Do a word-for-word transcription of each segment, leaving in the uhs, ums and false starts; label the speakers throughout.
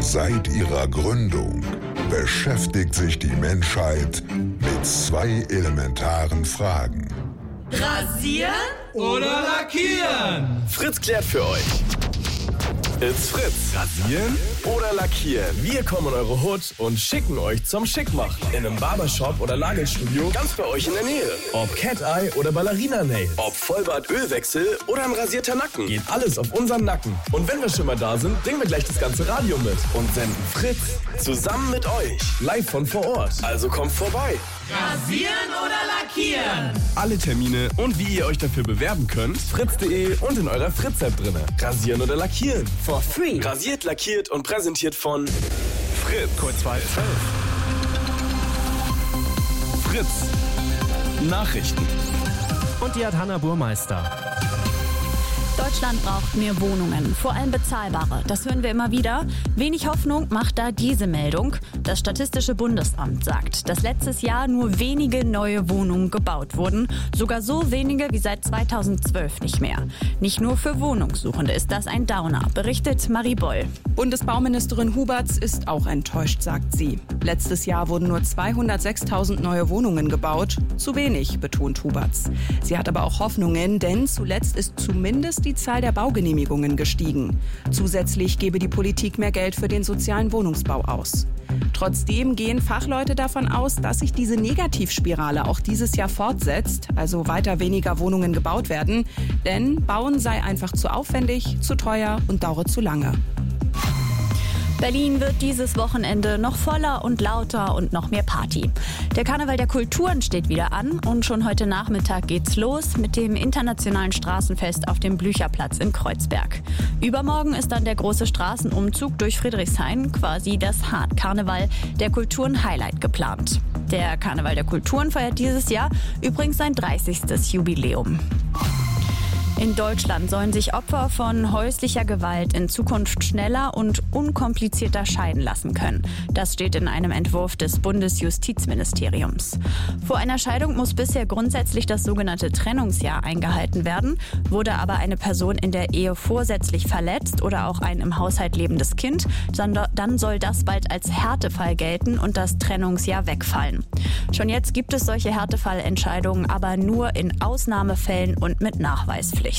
Speaker 1: Seit ihrer Gründung beschäftigt sich die Menschheit mit zwei elementaren Fragen.
Speaker 2: Rasieren oder lackieren?
Speaker 3: Fritz klärt für euch. It's Fritz. Rasieren oder lackieren? Wir kommen in eure Hut und schicken euch zum Schickmachen. In einem Barbershop oder Nagelstudio ganz bei euch in der Nähe. Ob Cat-Eye oder Ballerina-Nails. Ob Vollbart-Ölwechsel oder ein rasierter Nacken. Geht alles auf unseren Nacken. Und wenn wir schon mal da sind, bringen wir gleich das ganze Radio mit und senden Fritz zusammen mit euch. Live von vor Ort. Also kommt vorbei.
Speaker 2: Rasieren oder lackieren?
Speaker 3: Alle Termine und wie ihr euch dafür bewerben könnt, fritz punkt de und in eurer Fritz-App drin. Rasieren oder lackieren? For free. Rasiert, lackiert und präsentiert von Fritz. Kurzwahl zwölf. Fritz. Nachrichten.
Speaker 4: Und die hat Hanna Burmeister.
Speaker 5: Deutschland braucht mehr Wohnungen, vor allem bezahlbare. Das hören wir immer wieder. Wenig Hoffnung macht da diese Meldung. Das Statistische Bundesamt sagt, dass letztes Jahr nur wenige neue Wohnungen gebaut wurden. Sogar so wenige wie seit zweitausendzwölf nicht mehr. Nicht nur für Wohnungssuchende ist das ein Downer, berichtet Marie Boll.
Speaker 6: Bundesbauministerin Huberts ist auch enttäuscht, sagt sie. Letztes Jahr wurden nur zweihundertsechstausend neue Wohnungen gebaut. Zu wenig, betont Huberts. Sie hat aber auch Hoffnungen, denn zuletzt ist zumindest die Zahl der Baugenehmigungen gestiegen. Zusätzlich gebe die Politik mehr Geld für den sozialen Wohnungsbau aus. Trotzdem gehen Fachleute davon aus, dass sich diese Negativspirale auch dieses Jahr fortsetzt, also weiter weniger Wohnungen gebaut werden, denn Bauen sei einfach zu aufwendig, zu teuer und dauere zu lange.
Speaker 5: Berlin wird dieses Wochenende noch voller und lauter und noch mehr Party. Der Karneval der Kulturen steht wieder an und schon heute Nachmittag geht's los mit dem internationalen Straßenfest auf dem Blücherplatz in Kreuzberg. Übermorgen ist dann der große Straßenumzug durch Friedrichshain, quasi das Karneval der Kulturen Highlight geplant. Der Karneval der Kulturen feiert dieses Jahr übrigens sein dreißigstes Jubiläum. In Deutschland sollen sich Opfer von häuslicher Gewalt in Zukunft schneller und unkomplizierter scheiden lassen können. Das steht in einem Entwurf des Bundesjustizministeriums. Vor einer Scheidung muss bisher grundsätzlich das sogenannte Trennungsjahr eingehalten werden. Wurde aber eine Person in der Ehe vorsätzlich verletzt oder auch ein im Haushalt lebendes Kind, dann soll das bald als Härtefall gelten und das Trennungsjahr wegfallen. Schon jetzt gibt es solche Härtefallentscheidungen, aber nur in Ausnahmefällen und mit Nachweispflicht.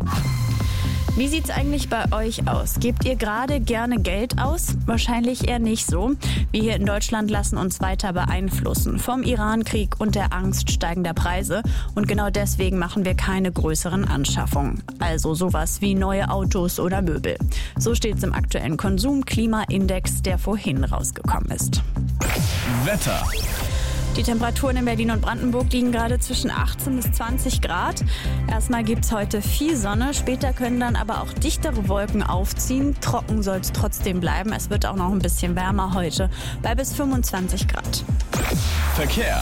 Speaker 5: Wie sieht's eigentlich bei euch aus? Gebt ihr gerade gerne Geld aus? Wahrscheinlich eher nicht so. Wir hier in Deutschland lassen uns weiter beeinflussen vom Irankrieg und der Angst steigender Preise. Und genau deswegen machen wir keine größeren Anschaffungen. Also sowas wie neue Autos oder Möbel. So steht's im aktuellen Konsum-Klima-Index, der vorhin rausgekommen ist.
Speaker 3: Wetter.
Speaker 5: Die Temperaturen in Berlin und Brandenburg liegen gerade zwischen achtzehn bis zwanzig Grad. Erstmal gibt's heute viel Sonne, später können dann aber auch dichtere Wolken aufziehen. Trocken soll es trotzdem bleiben. Es wird auch noch ein bisschen wärmer heute, bei bis fünfundzwanzig Grad.
Speaker 3: Verkehr.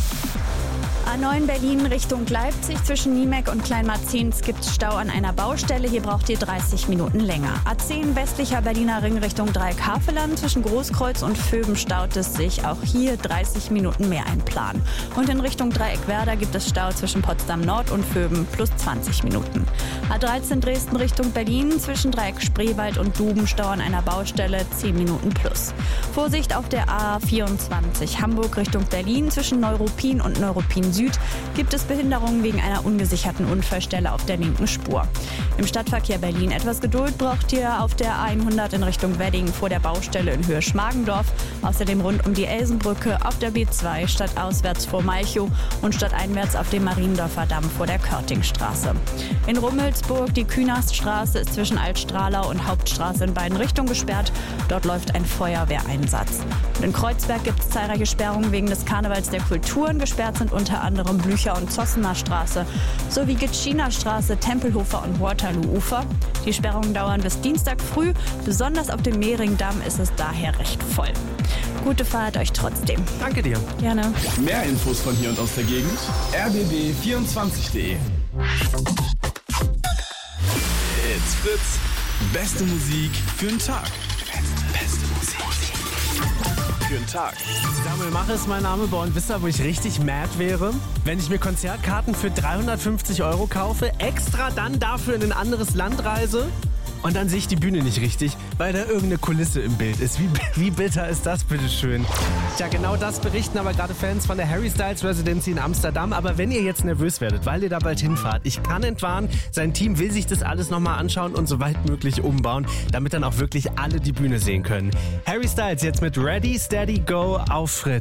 Speaker 5: A neun Berlin Richtung Leipzig zwischen Niemek und Kleinmarzens gibt es Stau an einer Baustelle. Hier braucht ihr dreißig Minuten länger. A zehn westlicher Berliner Ring Richtung Dreieck-Havelland zwischen Großkreuz und Vöben staut es sich. Auch hier dreißig Minuten mehr einplanen. Und in Richtung Dreieck-Werder gibt es Stau zwischen Potsdam Nord und Vöben plus zwanzig Minuten. A dreizehn Dresden Richtung Berlin zwischen Dreieck Spreewald und Duben Stau an einer Baustelle zehn Minuten plus. Vorsicht auf der A vierundzwanzig Hamburg Richtung Berlin zwischen Neuruppin und Neuruppin Süd gibt es Behinderungen wegen einer ungesicherten Unfallstelle auf der linken Spur. Im Stadtverkehr Berlin etwas Geduld braucht ihr auf der hundert in Richtung Wedding vor der Baustelle in Höhe Schmargendorf. Außerdem rund um die Elsenbrücke auf der B zwei stadtauswärts vor Malchow und stadteinwärts auf dem Mariendorfer Damm vor der Körtingstraße. In Rummelsburg die Künaststraße ist zwischen Altstrahlau und Hauptstraße in beiden Richtungen gesperrt. Dort läuft ein Feuerwehreinsatz. Und in Kreuzberg gibt es zahlreiche Sperrungen wegen des Karnevals der Kulturen. Gesperrt sind unter anderem Blücher- und Zossener Straße sowie Gitschiner Straße, Tempelhofer und Waterloo-Ufer. Die Sperrungen dauern bis Dienstag früh. Besonders auf dem Mehringdamm ist es daher recht voll. Gute Fahrt euch trotzdem.
Speaker 4: Danke dir.
Speaker 5: Gerne.
Speaker 3: Mehr Infos von hier und aus der Gegend r b b vierundzwanzig punkt de. It's Fritz. Beste Musik für den Tag. Beste Musik für den Tag.
Speaker 4: Samuel Mach ist mein Name. Und wisst ihr, wo ich richtig mad wäre? Wenn ich mir Konzertkarten für dreihundertfünfzig Euro kaufe, extra dann dafür in ein anderes Land reise und dann sehe ich die Bühne nicht richtig, weil da irgendeine Kulisse im Bild ist. Wie, wie bitter ist das, bitteschön? Tja, genau das berichten aber gerade Fans von der Harry Styles Residency in Amsterdam. Aber wenn ihr jetzt nervös werdet, weil ihr da bald hinfahrt, ich kann entwarnen, sein Team will sich das alles nochmal anschauen und so weit möglich umbauen, damit dann auch wirklich alle die Bühne sehen können. Harry Styles jetzt mit Ready, Steady, Go auf Fritz.